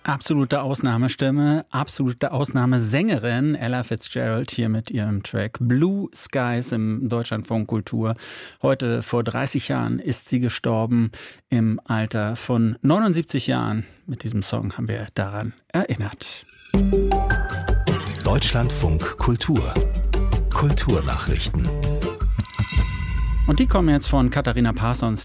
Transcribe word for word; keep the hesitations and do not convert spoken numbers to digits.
Absolute Ausnahmestimme, absolute Ausnahmesängerin Ella Fitzgerald hier mit ihrem Track Blue Skies im Deutschlandfunk Kultur. Heute vor dreißig Jahren ist sie gestorben im Alter von neunundsiebzig Jahren. Mit diesem Song haben wir daran erinnert. Deutschlandfunk Kultur. Kulturnachrichten. Und die kommen jetzt von Katharina Parsons.